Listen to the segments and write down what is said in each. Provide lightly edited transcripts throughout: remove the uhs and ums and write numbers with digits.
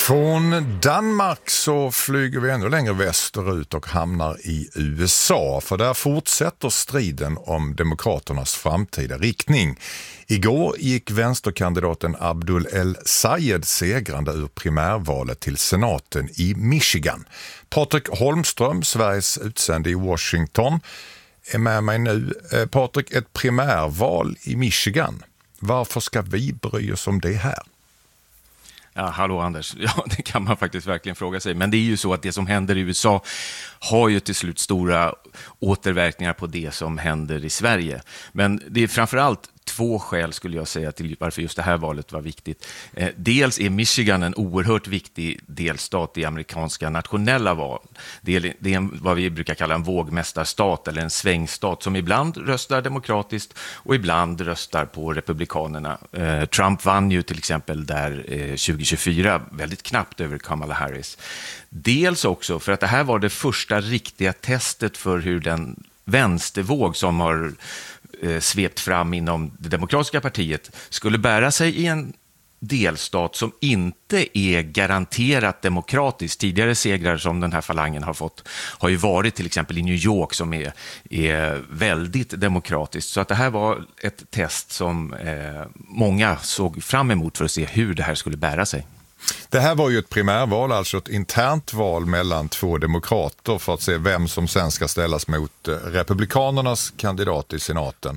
Från Danmark så flyger vi ännu längre västerut och hamnar i USA, för där fortsätter striden om demokraternas framtida riktning. Igår gick vänsterkandidaten Abdul El-Sayed segrande ur primärvalet till senaten i Michigan. Patrik Holmström, Sveriges utsände i Washington, är med mig nu. Patrik, ett primärval i Michigan. Varför ska vi bry oss om det här? Ja, hallå Anders. Ja, det kan man faktiskt verkligen fråga sig. Men det är ju så att det som händer i USA har ju till slut stora återverkningar på det som händer i Sverige. Men det är framförallt två skäl skulle jag säga till varför just det här valet var viktigt. Dels är Michigan en oerhört viktig delstat i amerikanska nationella val. Det är vad vi brukar kalla en vågmästarstat eller en svängstat som ibland röstar demokratiskt och ibland röstar på republikanerna. Trump vann ju till exempel där 2024 väldigt knappt över Kamala Harris. Dels också för att det här var det första riktiga testet för hur den vänstervåg som har svept fram inom det demokratiska partiet skulle bära sig i en delstat som inte är garanterat demokratisk. Tidigare segrar som den här falangen har fått har ju varit till exempel i New York som är väldigt demokratiskt. Så att det här var ett test som många såg fram emot för att se hur det här skulle bära sig. Det här var ju ett primärval, alltså ett internt val mellan två demokrater för att se vem som sen ska ställas mot republikanernas kandidat i senaten.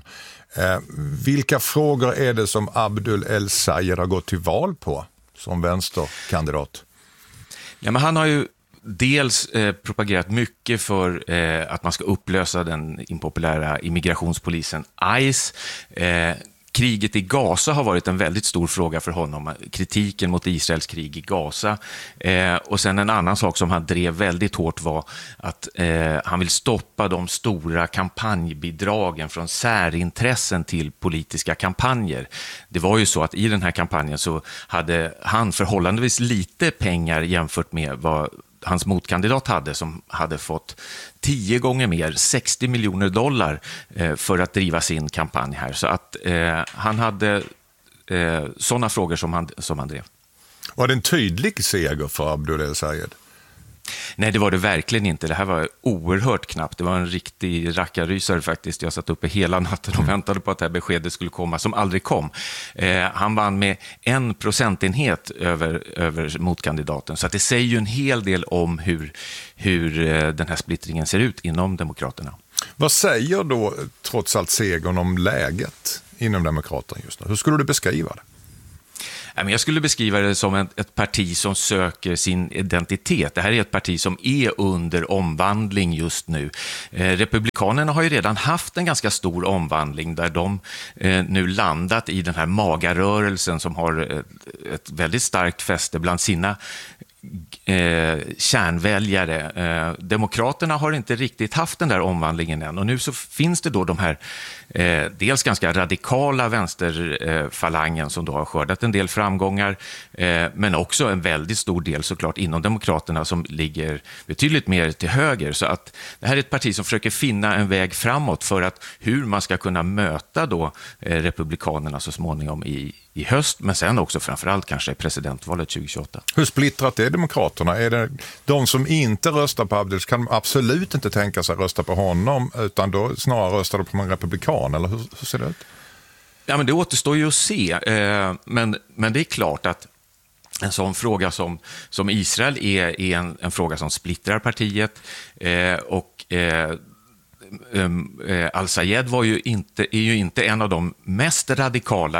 Vilka frågor är det som Abdul El-Sayed har gått till val på som vänsterkandidat? Ja, men han har ju dels propagerat mycket för att man ska upplösa den impopulära immigrationspolisen ICE. Kriget i Gaza har varit en väldigt stor fråga för honom. Kritiken mot Israels krig i Gaza. Och sen en annan sak som han drev väldigt hårt var att han vill stoppa de stora kampanjbidragen från särintressen till politiska kampanjer. Det var ju så att i den här kampanjen så hade han förhållandevis lite pengar jämfört med vad hans motkandidat hade, som hade fått 10 gånger mer, $60 miljoner för att driva sin kampanj här. Så att han hade sådana frågor som han drev. Var det en tydlig seger för Abdul El-Sayed? Nej, det var det verkligen inte. Det här var oerhört knappt. Det var en riktig rackarrysare faktiskt. Jag satt uppe hela natten och väntade på att det här beskedet skulle komma, som aldrig kom. Han vann med 1 procentenhet över motkandidaten. Så att det säger ju en hel del om hur den här splittringen ser ut inom demokraterna. Vad säger då trots allt segern om läget inom demokraterna just nu? Hur skulle du beskriva det? Jag skulle beskriva det som ett parti som söker sin identitet. Det här är ett parti som är under omvandling just nu. Republikanerna har ju redan haft en ganska stor omvandling där de nu landat i den här magarörelsen som har ett väldigt starkt fäste bland sina kärnväljare. Demokraterna har inte riktigt haft den där omvandlingen än, och nu så finns det då de här dels ganska radikala vänsterfalangen som då har skördat en del framgångar, men också en väldigt stor del såklart inom demokraterna som ligger betydligt mer till höger. Så att det här är ett parti som försöker finna en väg framåt för att hur man ska kunna möta då republikanerna så småningom i höst, men sen också framförallt kanske presidentvalet 2028. Hur splittrat är demokraterna? Är det de som inte röstar på Abdul kan absolut inte tänka sig rösta på honom, utan då snarare röstar de på en republikan, eller hur ser det ut? Ja, men det återstår ju att se. Men det är klart att en sån fråga som Israel är en fråga som splittrar partiet, och Al-Sayed är ju inte en av de mest radikala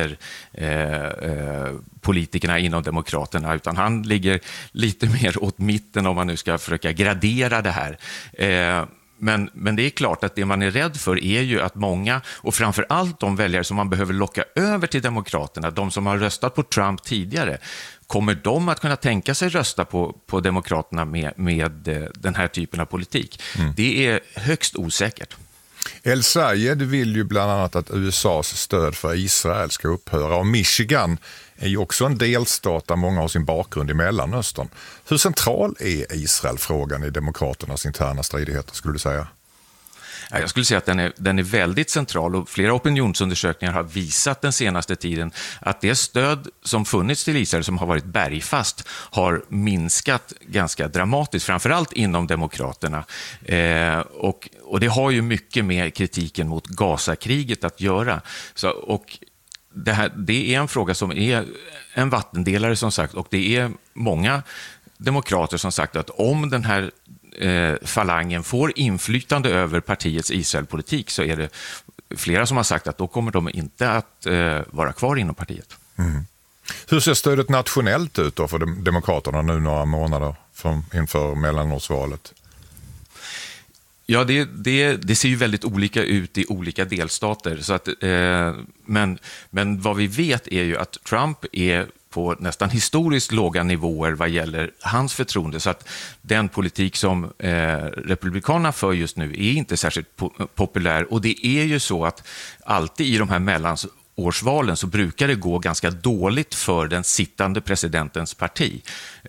vänsterpolitikerna inom demokraterna, utan han ligger lite mer åt mitten om man nu ska försöka gradera det här. Men det är klart att det man är rädd för är ju att många, och framförallt de väljare som man behöver locka över till demokraterna, de som har röstat på Trump tidigare, kommer de att kunna tänka sig rösta på demokraterna med den här typen av politik? Det är högst osäkert. El-Sayed vill ju bland annat att USAs stöd för Israel ska upphöra, och Michigan är ju också en delstat där många har sin bakgrund i Mellanöstern. Hur central är Israel-frågan i demokraternas interna stridigheter, skulle du säga? Jag skulle säga att den är väldigt central, och flera opinionsundersökningar har visat den senaste tiden att det stöd som funnits till Israel, som har varit bergfast, har minskat ganska dramatiskt, framförallt inom demokraterna. Och det har ju mycket med kritiken mot Gazakriget att göra. Och det är en fråga som är en vattendelare, som sagt, och det är många demokrater som sagt att om den här falangen får inflytande över partiets Israelpolitik, så är det flera som har sagt att då kommer de inte att vara kvar inom partiet. Mm. Hur ser stödet nationellt ut då för demokraterna nu några månader inför mellanårsvalet? Ja, det ser ju väldigt olika ut i olika delstater. Så att, men vad vi vet är ju att Trump är på nästan historiskt låga nivåer vad gäller hans förtroende. Så att den politik som republikanerna för just nu är inte särskilt populär. Och det är ju så att alltid i de här mellanårsvalen så brukar det gå ganska dåligt för den sittande presidentens parti.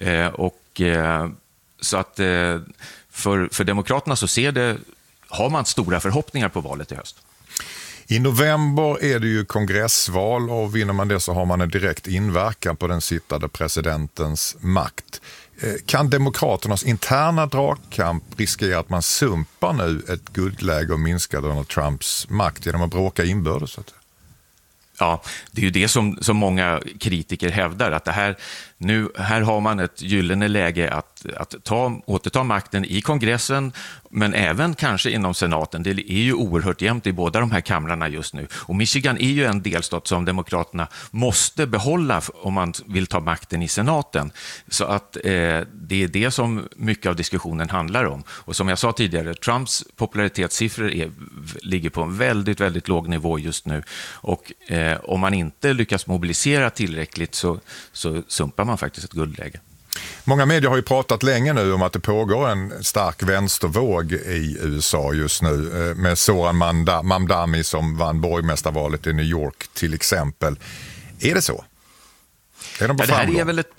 Så att för demokraterna så har man stora förhoppningar på valet i höst. I november är det ju kongressval, och vinner man det så har man en direkt inverkan på den sittande presidentens makt. Kan demokraternas interna dragkamp riskera att man sumpar nu ett guldläge och minskar Donald Trumps makt genom att bråka inbördes? Ja, det är ju det som många kritiker hävdar, att här har man ett gyllene läge att återta makten i kongressen, men även kanske inom senaten. Det är ju oerhört jämnt i båda de här kamrarna just nu. Och Michigan är ju en delstat som demokraterna måste behålla om man vill ta makten i senaten. Så att det är det som mycket av diskussionen handlar om. Och som jag sa tidigare, Trumps popularitetssiffror ligger på en väldigt, väldigt låg nivå just nu. Och om man inte lyckas mobilisera tillräckligt så sumpar man faktiskt ett guldläge. Många medier har ju pratat länge nu om att det pågår en stark vänstervåg i USA just nu, med Zoran Mamdani som vann borgmästarvalet i New York till exempel. Är det så? Är de på framgång?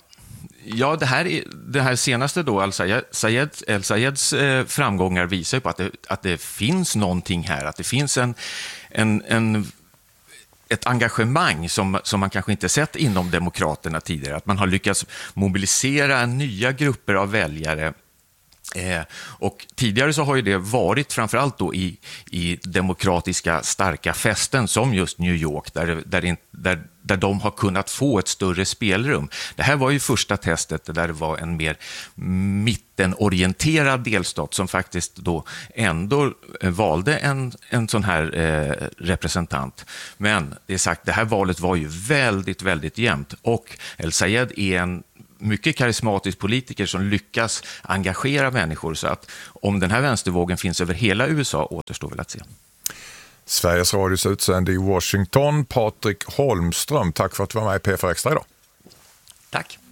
Det här senaste då, El-Sayeds framgångar visar ju på att det finns någonting här, att det finns ett engagemang som man kanske inte sett inom demokraterna tidigare. Att man har lyckats mobilisera nya grupper av väljare. Och tidigare så har ju det varit framförallt då i demokratiska starka fästen som just New York, där de har kunnat få ett större spelrum. Det här var ju första testet där det var en mer mittenorienterad delstat som faktiskt då ändå valde en sån här representant. Men det är sagt, det här valet var ju väldigt, väldigt jämnt, och El-Sayed är en mycket karismatisk politiker som lyckas engagera människor, så att om den här vänstervågen finns över hela USA återstår väl att se. Sveriges Radios utsände i Washington, Patrik Holmström, tack för att du var med i P4 Extra idag. Tack.